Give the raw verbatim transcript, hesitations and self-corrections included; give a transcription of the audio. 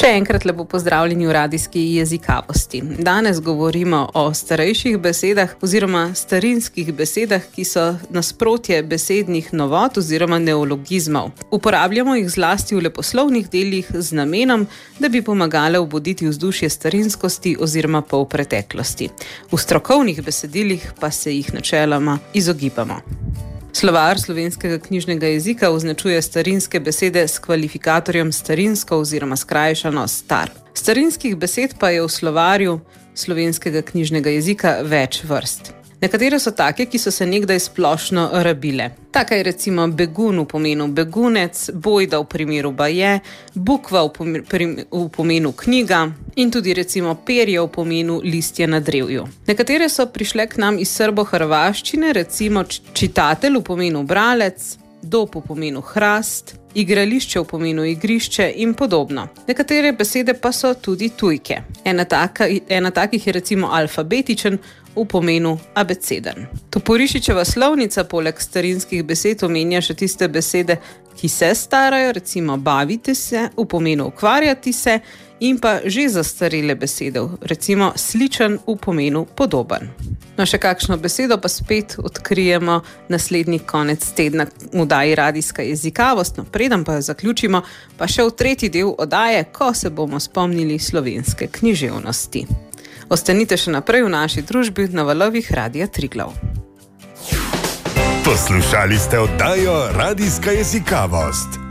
Še enkrat lepo pozdravljeni v radijski jezikavosti. Danes govorimo o starejših besedah oziroma starinskih besedah, ki so nasprotje besednih novot oziroma neologizmov. Uporabljamo jih zlasti v leposlovnih delih z namenom, da bi pomagale obuditi vzdušje starinskosti oziroma polpreteklosti. V strokovnih besedilih pa se jih načeloma izogibamo. Slovar slovenskega knjižnega jezika označuje starinske besede s kvalifikatorjem starinsko oziroma skrajšano star. Starinskih besed pa je v slovarju slovenskega knjižnega jezika več vrst. Nekatere so take, ki so se nekdaj splošno rabile. Taka je recimo begun v pomenu begunec, bojda v primeru baje, bukva v pomenu knjiga in tudi recimo perje v pomenu listje na drevju. Nekatere so prišle k nam iz srbo-hrvaščine, recimo čitatelj v pomenu bralec, dob v pomenu hrast, igrališče v pomenu igrišče in podobno. Nekatere besede pa so tudi tujke. Ena, taka, ena takih je recimo alfabetičen v pomenu abeceden. Toporišičeva slovnica poleg starinskih besed omenja še tiste besede, ki se starajo, recimo bavite se v pomenu ukvarjati se in pa že zastarele besede, recimo sličen v pomenu podoben. No, še kakšno besedo pa spet odkrijemo naslednji konec tedna v oddaji Radijska jezikavost. No, preden pa jo zaključimo, pa še v tretji del oddaje, ko se bomo spomnili slovenske književnosti. Ostanite še naprej v naši družbi na valovih Radia Triglav. Poslušali ste oddajo Radijska jezikavost.